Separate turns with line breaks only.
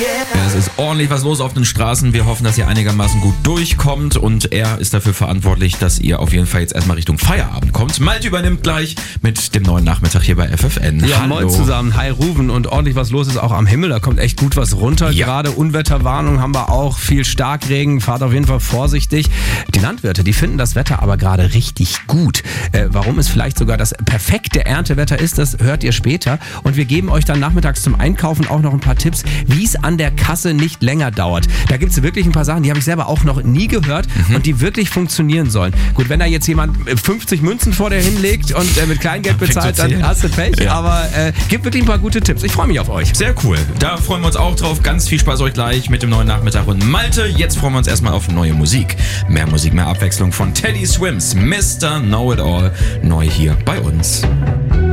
Ja, es ist ordentlich was los auf den Straßen. Wir hoffen, dass ihr einigermaßen gut durchkommt und er ist dafür verantwortlich, dass ihr auf jeden Fall jetzt erstmal Richtung Feierabend kommt. Malte übernimmt gleich mit dem neuen Nachmittag hier bei FFN.
Ja,
Hallo.
moin zusammen. Hi Ruven, und ordentlich was los ist auch am Himmel. Da kommt echt gut was runter.
Ja.
Gerade Unwetterwarnung haben wir auch. Viel Starkregen. Fahrt auf jeden Fall vorsichtig. Die Landwirte, die finden das Wetter aber gerade richtig gut. Warum es vielleicht sogar das perfekte Erntewetter ist, das hört ihr später. Und wir geben euch dann nachmittags zum Einkaufen auch noch ein paar Tipps, wie es an der Kasse nicht länger dauert. Da gibt es wirklich ein paar Sachen, die habe ich selber auch noch nie gehört und die wirklich funktionieren sollen. Gut, wenn da jetzt jemand 50 Münzen vor dir hinlegt und mit Kleingeld bezahlt, dann hast du Pech. Ja. Aber gibt wirklich ein paar gute Tipps. Ich freue mich auf euch.
Sehr cool. Da freuen wir uns auch drauf. Ganz viel Spaß euch gleich mit dem neuen Nachmittag. Und Malte, jetzt freuen wir uns erstmal auf neue Musik. Mehr Musik, mehr Abwechslung von Teddy Swims. Mr. Know-It-All. Neu hier bei uns.